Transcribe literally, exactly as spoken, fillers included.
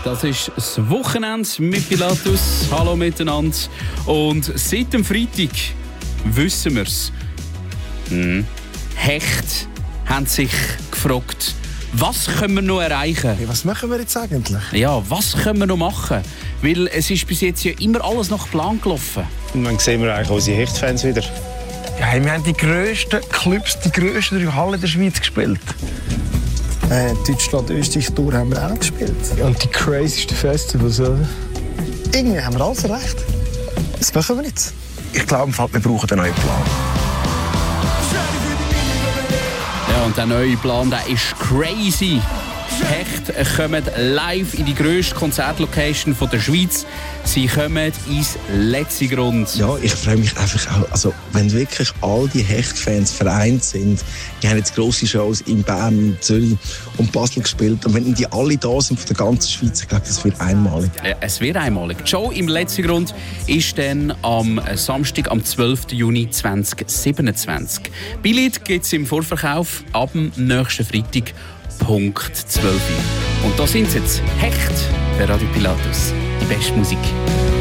Das ist das Wochenende mit Pilatus. Hallo miteinander. Und seit dem Freitag wissen wir es. Hm. Hecht haben sich gefragt, was können wir noch erreichen? Hey, was machen wir jetzt eigentlich? Ja, was können wir noch machen? Weil es ist bis jetzt ja immer alles nach Plan gelaufen. Und dann sehen wir eigentlich unsere Hechtfans wieder. Ja, hey, wir haben die grössten Clubs, die grössten drei Hallen der Schweiz gespielt. Äh, Deutschland, Österreich, Tour haben wir auch gespielt. Und die crazysten Festivals, oder? Irgendwie haben wir alles erreicht. Was machen wir jetzt? Ich glaube, wir brauchen einen neuen Plan. Ja, und der neue Plan, der ist crazy. Hecht kommen live in die grösste Konzertlocation der Schweiz. Sie kommen ins Letzigrund. Ja, ich freue mich einfach auch, also wenn wirklich all die Hecht-Fans vereint sind. Die haben jetzt grosse Shows in Bern, Zürich und Basel gespielt. Und wenn die alle da sind von der ganzen Schweiz, ich glaube, das wird einmalig. Ja, es wird einmalig. Die Show im Letzigrund ist dann am Samstag, am zwölften Juni zweitausendsiebenundzwanzig. Billett gibt es im Vorverkauf ab dem nächsten Freitag. Punkt zwölf. Und da sind sie jetzt. Hecht bei Radio Pilatus. Die beste Musik.